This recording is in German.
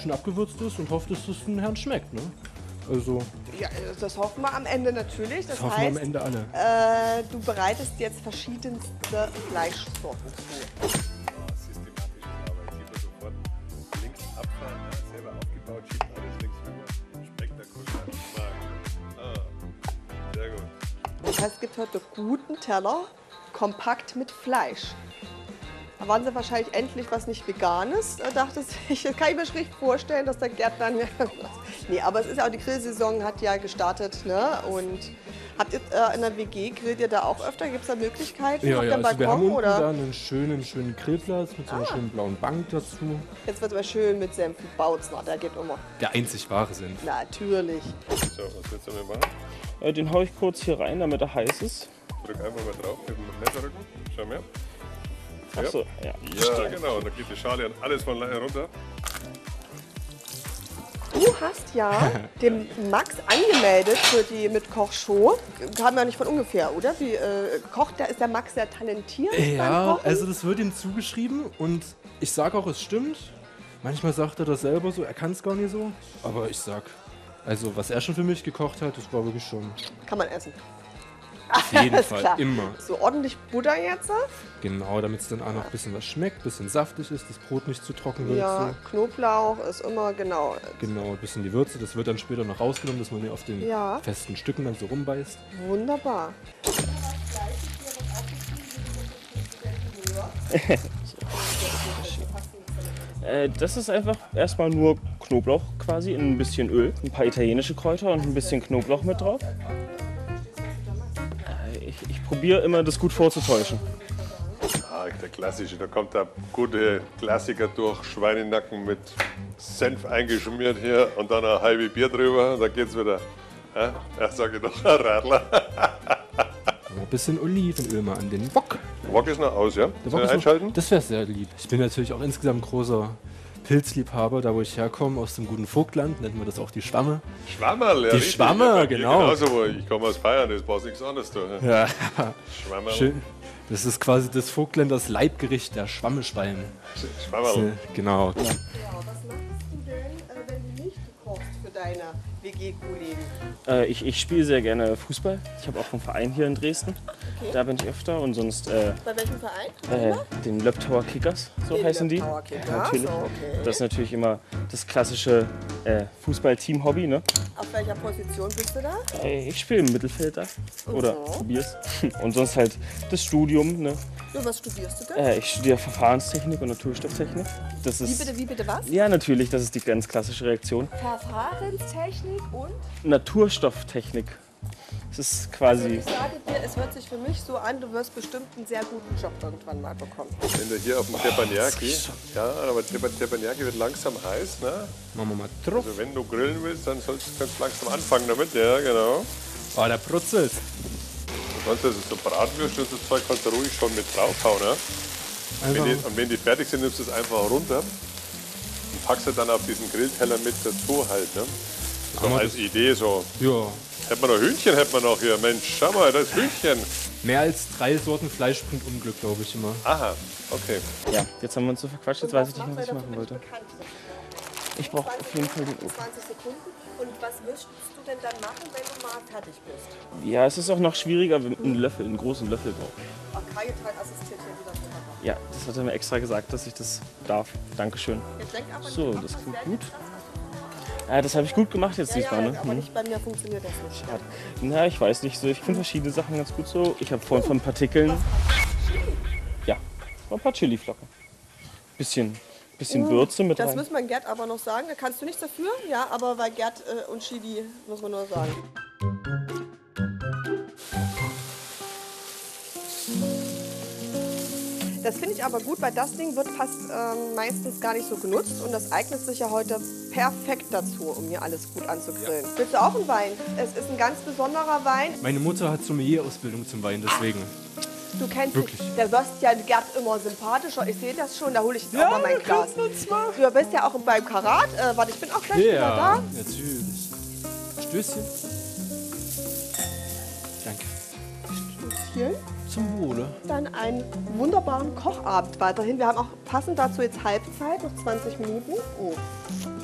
schön abgewürzt ist und hoffe, dass es den Herrn schmeckt. Ne? Also, Ja, das hoffen wir am Ende natürlich. Das hoffen wir am heißt, Ende alle. du bereitest jetzt verschiedenste Fleischsorten zu. Systematisches Arbeiten. Gibt sofort links abfahren, selber aufgebaut, schiebt alles links rüber. Spektakulär. Sehr gut. Das heißt, es gibt heute guten Teller, kompakt mit Fleisch. Da waren sie wahrscheinlich endlich was nicht Veganes. Da dachte ich, das kann ich mir richtig vorstellen, dass der Gerd dann... Nee, aber es ist ja auch, die Grillsaison hat ja gestartet, ne? Und habt ihr in der WG, grillt ihr da auch öfter? Gibt es da Möglichkeiten? Ja, Habt ihr ja, einen also wir haben Balkon, unten oder? da einen schönen Grillplatz mit so einer schönen blauen Bank dazu. Jetzt wird es aber schön mit Senf und Bautzner, der geht immer. Der einzig wahre Senf. Natürlich. So, was willst du damit machen? Den haue ich kurz hier rein, damit er heiß ist. Drück einfach mal drauf mit dem Messerrücken. Schau mal. Achso, ja. Ja, genau. Und dann geht die Schale an alles von alleine runter. Du hast ja den Max angemeldet für die mit Kochshow. Kam ja nicht von ungefähr, oder? Wie kocht der? Ist der Max sehr talentiert beim Ja, Kochen? also das wird ihm zugeschrieben und ich sage auch, es stimmt. Manchmal sagt er das selber so, er kann es gar nicht so. Aber ich sag, also was er schon für mich gekocht hat, das war wirklich schon Kann man essen. auf jeden Alles Fall klar. immer. So ordentlich Butter jetzt. Genau, damit es dann auch noch ein bisschen was schmeckt, ein bisschen saftig ist, das Brot nicht zu trocken wird. Ja, So. Knoblauch ist immer genau. Genau, ein bisschen die Würze, das wird dann später noch rausgenommen, dass man hier auf den Ja. festen Stücken dann so rumbeißt. Wunderbar. Das ist einfach erstmal nur Knoblauch quasi in ein bisschen Öl, ein paar italienische Kräuter und ein bisschen Knoblauch mit drauf. Ich probiere immer, das gut vorzutäuschen. Ah, der klassische. Da kommt der gute Klassiker durch. Schweinenacken mit Senf eingeschmiert hier und dann ein halbes Bier drüber. Da geht's wieder. Ja, sage ich doch, Radler. Ein bisschen Olivenöl mal an den Wok. Der Wok ist noch aus, ja? Der Soll Wok ich ist noch- einschalten? Das wäre sehr lieb. Ich bin natürlich auch insgesamt großer Pilzliebhaber, da wo ich herkomme, aus dem guten Vogtland, nennt man das auch die Schwamme. Schwammerl, ja. Die richtig. Schwammer, Ja, genau. Genauso, wo ich komme aus Bayern, das brauchst nichts anderes. Du. Ja, Schwammerl. schön. Das ist quasi des Vogtländers Leibgericht, der Schwammeschwein. Schwammerl. Genau. Ja, was machst du denn, wenn du nicht kochst für deine WG-Kollegen? Ich spiele sehr gerne Fußball. Ich habe auch einen Verein hier in Dresden. Okay. Da bin ich öfter und sonst Bei welchem Verein? den Löbtauer Kickers, so heißen die. Löbtauer Kickers, Natürlich. okay. Das ist natürlich immer das klassische Fußball-Team-Hobby. Ne? Auf welcher Position bist du da? Ich spiele im Mittelfeld da. Oder probier's. Und sonst halt das Studium. Ne? Ja, was studierst du denn? Ich studiere Verfahrenstechnik und Naturstofftechnik. Das ist, Wie bitte was? ja, natürlich, das ist die ganz klassische Reaktion. Verfahrenstechnik und? Naturstofftechnik. Das ist quasi. Ich sage dir, es hört sich für mich so an, du wirst bestimmt einen sehr guten Job irgendwann mal bekommen. Wenn du hier auf dem Teppanyaki, ja, aber Teppanyaki wird langsam heiß, ne? Machen wir mal drauf. Also wenn du grillen willst, dann sollst du ganz langsam anfangen damit, ja, genau. Oh, der brutzelt. Du kannst also so Bratwürste und das Zeug kannst du ruhig schon mit draufhauen, ne? Einfach, Und wenn die fertig sind, nimmst du es einfach runter und packst es dann auf diesen Grillteller mit dazu halt, ne? So Aber als das- Idee so. ja, Hätten wir noch Hühnchen, hätten wir noch hier. Mensch, schau mal, das Hühnchen. mehr als 3 Sorten Fleisch bringt Unglück, glaube ich immer. Aha, okay. Ja, jetzt haben wir uns so verquatscht, jetzt weiß ich nicht mehr, was ich machen wollte. Ich brauche auf jeden Fall den Ofen. 20 Sekunden. Und was wirst du denn dann machen, wenn du mal fertig bist? Ja, es ist auch noch schwieriger, wenn man einen Löffel, einen großen Löffel braucht. Kajetal assistiert hier wieder wunderbar. Ja, das hat er mir extra gesagt, dass ich das darf. Dankeschön. Jetzt denk aber So, nicht, das mach klingt sehr gut. krass, was Ja, das habe ich gut gemacht jetzt du- diesmal, Ja, ne? aber nicht bei mir funktioniert das nicht. Schade. Na, ich weiß nicht so. Ich finde verschiedene Sachen ganz gut so. Ich habe vorhin von Partikeln. Ja, ein paar Chiliflocken. Bisschen Würze mit Das rein. muss man Gerd aber noch sagen. Da kannst du nichts dafür, ja, aber bei Gerd und Chili muss man nur sagen. Das finde ich aber gut, weil das Ding wird fast meistens gar nicht so genutzt und das eignet sich ja heute perfekt dazu, um hier alles gut anzugrillen. Willst du auch einen Wein? Es ist ein ganz besonderer Wein. Meine Mutter hat Sommelier-Ausbildung zum Wein, deswegen. Du kennst Wirklich? Da wirst ja Gerd immer sympathischer. Ich sehe das schon, da hole ich jetzt auch mal mein Glas. Du bist ja auch beim Karat. Warte, ich bin auch gleich wieder da. Ja, natürlich. Stößchen. Danke. Hier Zum Wohle. dann einen wunderbaren Kochabend weiterhin. Wir haben auch passend dazu jetzt Halbzeit, noch 20 Minuten. Oh.